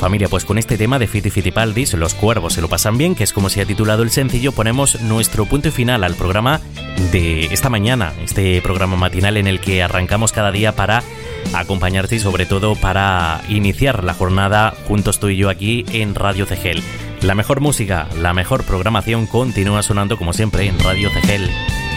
familia? Pues con este tema de Fiti Fitipaldis, Los cuervos se lo pasan bien, que es como se ha titulado el sencillo, ponemos nuestro punto final al programa de esta mañana, este programa matinal en el que arrancamos cada día para acompañarte y sobre todo para iniciar la jornada juntos tú y yo aquí en Radio Cegel. La mejor música, la mejor programación continúa sonando como siempre en Radio Cegel.